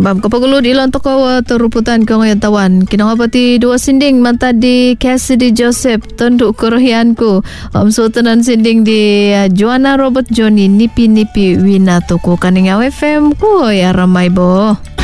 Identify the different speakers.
Speaker 1: Bab kapagulu di ilang tokaw teruputan ko ngayon tawan. Kinangapati dua sinding manta di Cassidy Joseph tunduk kerohianku. Sultanan sinding di Joanna Robert Johnny nipi-nipi wina toko kaning FM ko ya ramai bo.